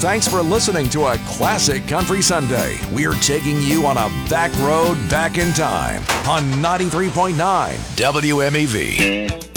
Thanks for listening to a Classic Country Sunday. We're taking you on a back road back in time on 93.9 WMEV.